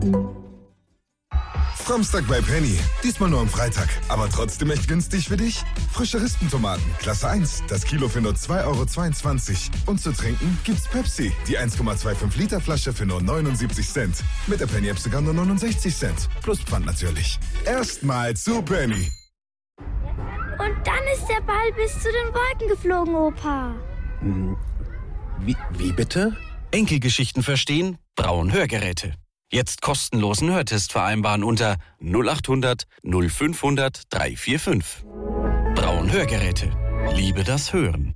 Samstag bei Penny. Diesmal nur am Freitag, aber trotzdem echt günstig für dich. Frische Rispentomaten, Klasse 1. Das Kilo für nur 2,22 €. Und zu trinken gibt's Pepsi. Die 1,25 Liter Flasche für nur 79 Cent. Mit der Penny-App sogar nur 69 Cent. Plus Pfand natürlich. Erstmal zu Penny. Und dann ist der Ball bis zu den Wolken geflogen, Opa. Wie bitte? Enkelgeschichten verstehen? Braun Hörgeräte. Jetzt kostenlosen Hörtest vereinbaren unter 0800 0500 345. Braun Hörgeräte. Liebe das Hören.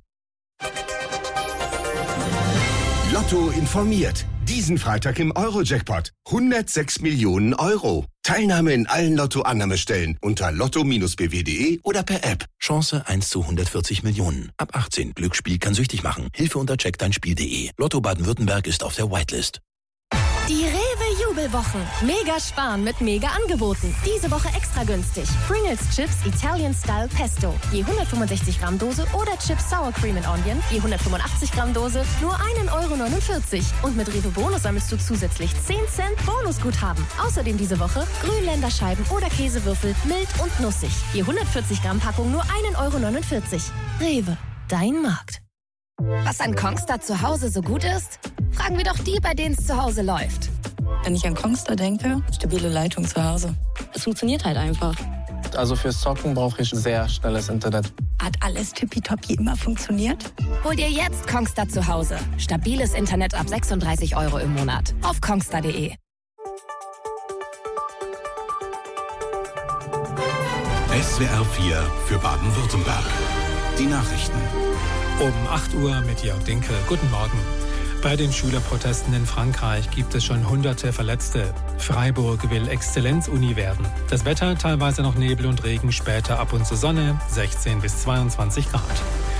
Lotto informiert. Diesen Freitag im Euro-Jackpot. 106 Millionen €. Teilnahme in allen Lotto-Annahmestellen unter lotto-bw.de oder per App. Chance 1 zu 140 Millionen. Ab 18. Glücksspiel kann süchtig machen. Hilfe unter checkdeinspiel.de. Lotto Baden-Württemberg ist auf der Whitelist. Die Rewe-Jubelwochen. Mega sparen mit Mega-Angeboten. Diese Woche extra günstig. Pringles Chips Italian Style Pesto. Je 165 Gramm Dose oder Chips Sour Cream and Onion. Je 185 Gramm Dose. Nur 1,49 €. Und mit Rewe Bonus sammelst du zusätzlich 10 Cent Bonusguthaben. Außerdem diese Woche Grünländerscheiben oder Käsewürfel mild und nussig. Je 140 Gramm Packung nur 1,49 €. Rewe. Dein Markt. Was an Kongstar zu Hause so gut ist? Fragen wir doch die, bei denen es zu Hause läuft. Wenn ich an Kongstar denke, stabile Leitung zu Hause. Es funktioniert halt einfach. Also fürs Zocken brauche ich sehr schnelles Internet. Hat alles tippitoppi immer funktioniert? Hol dir jetzt Kongstar zu Hause. Stabiles Internet ab 36 € im Monat. Auf kongstar.de. SWR 4 für Baden-Württemberg. Die Nachrichten. Um 8 Uhr mit Jörg Dinkel. Guten Morgen. Bei den Schülerprotesten in Frankreich gibt es schon Hunderte Verletzte. Freiburg will Exzellenzuni werden. Das Wetter teilweise noch Nebel und Regen, später ab und zu Sonne, 16 bis 22 Grad.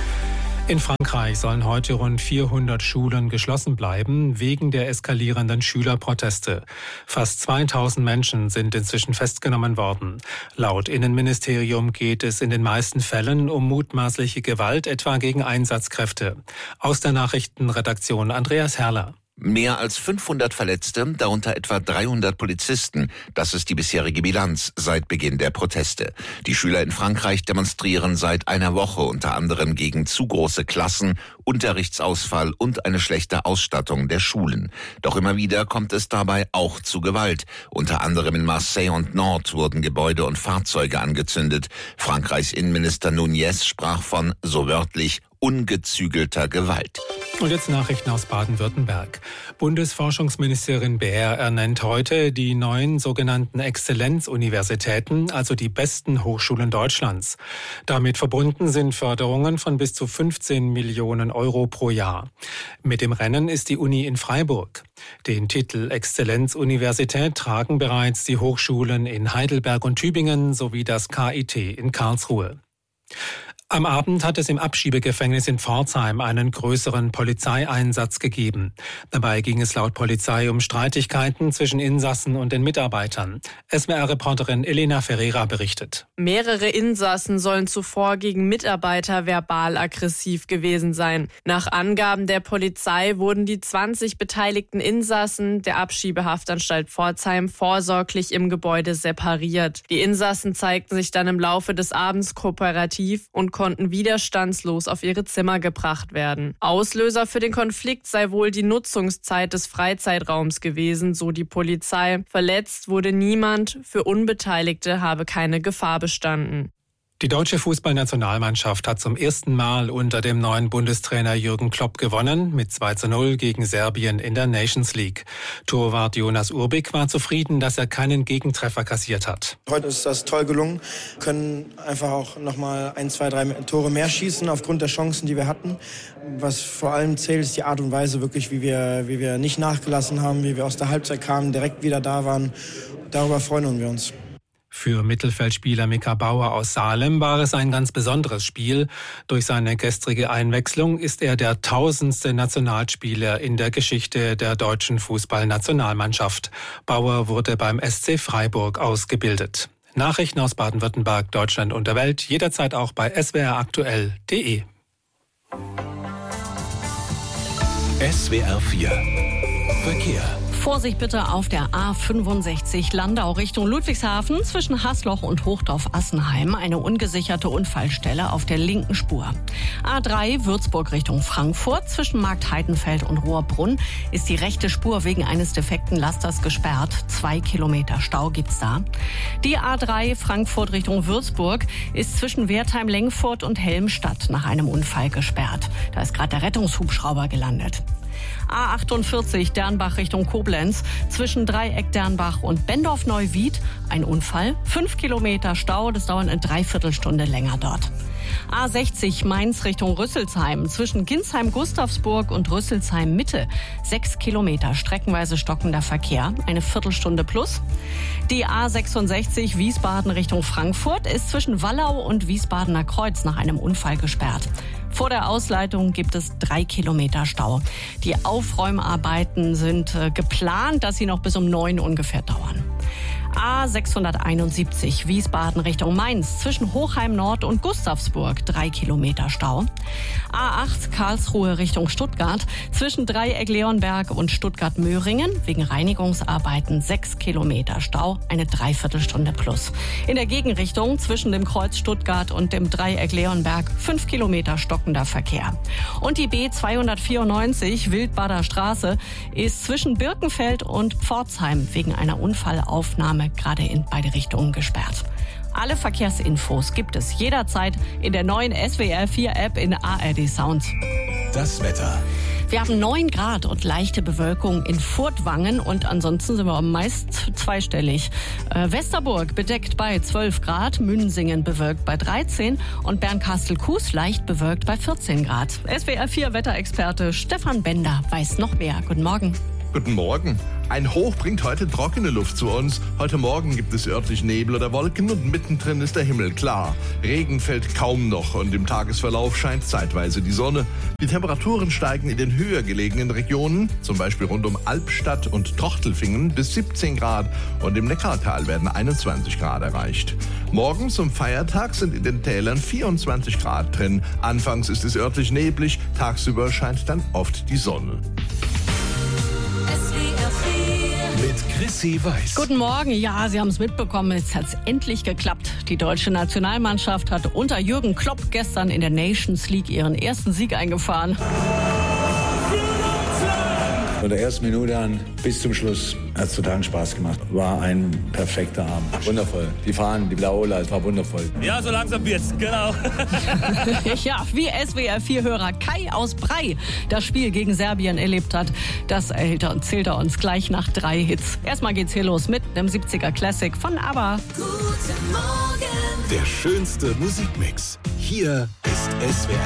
In Frankreich sollen heute rund 400 Schulen geschlossen bleiben, wegen der eskalierenden Schülerproteste. Fast 2000 Menschen sind inzwischen festgenommen worden. Laut Innenministerium geht es in den meisten Fällen um mutmaßliche Gewalt, etwa gegen Einsatzkräfte. Aus der Nachrichtenredaktion Andreas Herrler. Mehr als 500 Verletzte, darunter etwa 300 Polizisten. Das ist die bisherige Bilanz seit Beginn der Proteste. Die Schüler in Frankreich demonstrieren seit einer Woche unter anderem gegen zu große Klassen, Unterrichtsausfall und eine schlechte Ausstattung der Schulen. Doch immer wieder kommt es dabei auch zu Gewalt. Unter anderem in Marseille und Nantes wurden Gebäude und Fahrzeuge angezündet. Frankreichs Innenminister Nunez sprach von, so wörtlich, ungezügelter Gewalt. Und jetzt Nachrichten aus Baden-Württemberg. Bundesforschungsministerin Baer ernennt heute die neuen sogenannten Exzellenzuniversitäten, also die besten Hochschulen Deutschlands. Damit verbunden sind Förderungen von bis zu 15 Millionen € pro Jahr. Mit dem Rennen ist die Uni in Freiburg. Den Titel Exzellenzuniversität tragen bereits die Hochschulen in Heidelberg und Tübingen sowie das KIT in Karlsruhe. Am Abend hat es im Abschiebegefängnis in Pforzheim einen größeren Polizeieinsatz gegeben. Dabei ging es laut Polizei um Streitigkeiten zwischen Insassen und den Mitarbeitern. SWR-Reporterin Elena Ferreira berichtet. Mehrere Insassen sollen zuvor gegen Mitarbeiter verbal aggressiv gewesen sein. Nach Angaben der Polizei wurden die 20 beteiligten Insassen der Abschiebehaftanstalt Pforzheim vorsorglich im Gebäude separiert. Die Insassen zeigten sich dann im Laufe des Abends kooperativ und konnten widerstandslos auf ihre Zimmer gebracht werden. Auslöser für den Konflikt sei wohl die Nutzungszeit des Freizeitraums gewesen, so die Polizei. Verletzt wurde niemand, für Unbeteiligte habe keine Gefahr bestanden. Die deutsche Fußballnationalmannschaft hat zum ersten Mal unter dem neuen Bundestrainer Jürgen Klopp gewonnen, mit 2:0 gegen Serbien in der Nations League. Torwart Jonas Urbik war zufrieden, dass er keinen Gegentreffer kassiert hat. Heute ist das toll gelungen, können einfach auch nochmal 1, 2, 3 Tore mehr schießen aufgrund der Chancen, die wir hatten. Was vor allem zählt, ist die Art und Weise wirklich, wie wir nicht nachgelassen haben, wie wir aus der Halbzeit kamen, direkt wieder da waren. Darüber freuen wir uns. Für Mittelfeldspieler Mika Bauer aus Salem war es ein ganz besonderes Spiel. Durch seine gestrige Einwechslung ist er der 1000. Nationalspieler in der Geschichte der deutschen Fußballnationalmannschaft. Bauer wurde beim SC Freiburg ausgebildet. Nachrichten aus Baden-Württemberg, Deutschland und der Welt jederzeit auch bei swraktuell.de. SWR 4 Verkehr. Vorsicht bitte auf der A65 Landau Richtung Ludwigshafen zwischen Haßloch und Hochdorf-Assenheim. Eine ungesicherte Unfallstelle auf der linken Spur. A3 Würzburg Richtung Frankfurt zwischen Markt Heidenfeld und Rohrbrunn ist die rechte Spur wegen eines defekten Lasters gesperrt. 2 Kilometer Stau gibt's da. Die A3 Frankfurt Richtung Würzburg ist zwischen Wertheim-Lengfurt und Helmstadt nach einem Unfall gesperrt. Da ist gerade der Rettungshubschrauber gelandet. A48 Dernbach Richtung Koblenz zwischen Dreieck Dernbach und Bendorf-Neuwied ein Unfall. 5 Kilometer Stau, das dauert eine Dreiviertelstunde länger dort. A60 Mainz Richtung Rüsselsheim zwischen Ginsheim-Gustavsburg und Rüsselsheim-Mitte 6 Kilometer streckenweise stockender Verkehr, eine Viertelstunde plus. Die A66 Wiesbaden Richtung Frankfurt ist zwischen Wallau und Wiesbadener Kreuz nach einem Unfall gesperrt. Vor der Ausleitung gibt es 3 Kilometer Stau. Die Aufräumarbeiten sind geplant, dass sie noch bis um 9 ungefähr dauern. A671 Wiesbaden Richtung Mainz zwischen Hochheim Nord und Gustavsburg 3 Kilometer Stau. A8 Karlsruhe Richtung Stuttgart zwischen Dreieck Leonberg und Stuttgart-Möhringen wegen Reinigungsarbeiten 6 Kilometer Stau, eine Dreiviertelstunde plus. In der Gegenrichtung zwischen dem Kreuz Stuttgart und dem Dreieck Leonberg 5 Kilometer stockender Verkehr. Und die B294 Wildbader Straße ist zwischen Birkenfeld und Pforzheim wegen einer Unfallaufnahme gerade in beide Richtungen gesperrt. Alle Verkehrsinfos gibt es jederzeit in der neuen SWR4-App in ARD Sounds. Das Wetter. Wir haben 9 Grad und leichte Bewölkung in Furtwangen und ansonsten sind wir meist zweistellig. Westerburg bedeckt bei 12 Grad, Münsingen bewölkt bei 13 und Bernkastel-Kues leicht bewölkt bei 14 Grad. SWR4-Wetterexperte Stefan Bender weiß noch mehr. Guten Morgen. Guten Morgen. Ein Hoch bringt heute trockene Luft zu uns. Heute Morgen gibt es örtlich Nebel oder Wolken und mittendrin ist der Himmel klar. Regen fällt kaum noch und im Tagesverlauf scheint zeitweise die Sonne. Die Temperaturen steigen in den höher gelegenen Regionen, zum Beispiel rund um Albstadt und Trochtelfingen, bis 17 Grad und im Neckartal werden 21 Grad erreicht. Morgen zum Feiertag sind in den Tälern 24 Grad drin. Anfangs ist es örtlich neblig, tagsüber scheint dann oft die Sonne. Mit Chrissy Weiß. Guten Morgen. Ja, Sie haben es mitbekommen, jetzt hat es endlich geklappt. Die deutsche Nationalmannschaft hat unter Jürgen Klopp gestern in der Nations League ihren ersten Sieg eingefahren. Von der ersten Minute an bis zum Schluss hat es total Spaß gemacht. War ein perfekter Abend. Wundervoll. Die Fahnen, die Laola, es war wundervoll. Ja, so langsam wird's, genau. Ja, wie SWR4-Hörer Kai aus Brei das Spiel gegen Serbien erlebt hat, das erzählt er uns gleich nach 3 Hits. Erstmal geht's hier los mit einem 70er Classic von ABBA. Guten Morgen. Der schönste Musikmix. Hier ist SWR.